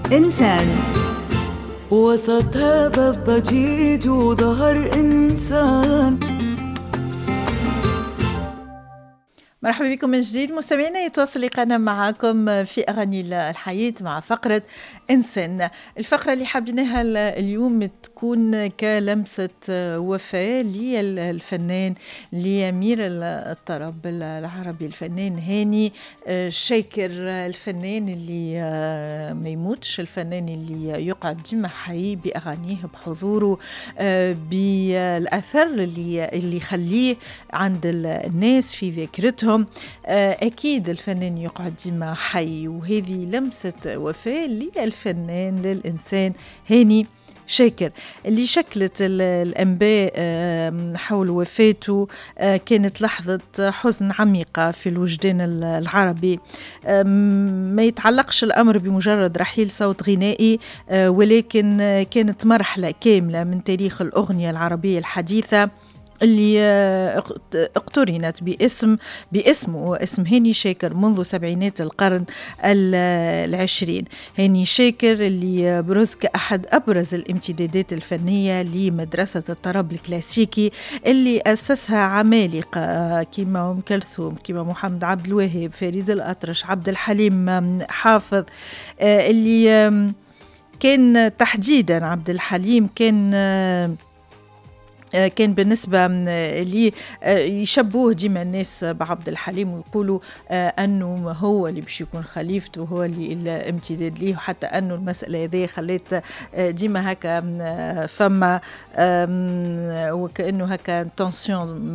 إنسان. وسط هذا الضجيج ظهر إنسان. مرحبا بكم من جديد مستمعينا، يتواصل لقاءنا معكم في أغاني الحياة مع فقرة إنسان. الفقرة اللي حبيناها اليوم تكون كلمسة وفاة للفنان لأمير الطرب العربي، الفنان هاني شاكر، الفنان اللي ما يموتش، الفنان اللي يقعد ديما حي بأغانيه، بحضوره، بالأثر اللي يخليه عند الناس في ذاكرتهم. أكيد الفنان يقعد ديما حي، وهذه لمسة وفاة للفنان للإنسان هاني شاكر اللي شكلت الأنباء حول وفاته. كانت لحظة حزن عميقة في الوجدان العربي. ما يتعلقش الأمر بمجرد رحيل صوت غنائي، ولكن كانت مرحلة كاملة من تاريخ الأغنية العربية الحديثة اللي اقترنت باسمه، اسم هاني شاكر منذ سبعينات القرن العشرين. هاني شاكر اللي بروز كأحد أبرز الامتدادات الفنية لمدرسة الطرب الكلاسيكي اللي أسسها عمالقة كيما أم كلثوم، كيما محمد عبد الوهاب، فريد الأطرش، عبد الحليم حافظ. اللي كان تحديدا عبد الحليم كان بالنسبة لي يشبوه ديما الناس بعبد الحليم، ويقولوا أنه هو اللي باش يكون خليفته، هو اللي الامتداد ليه، وحتى أنه المسألة هذه خليت ديما هكا فما وكأنه هكا تنسيون